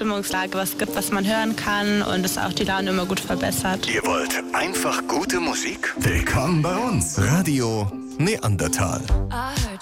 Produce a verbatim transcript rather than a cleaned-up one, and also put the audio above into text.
Stimmungslage was gibt, was man hören kann und es auch die Laune immer gut verbessert. Ihr wollt einfach gute Musik? Willkommen bei uns. Radio Neandertal. I heard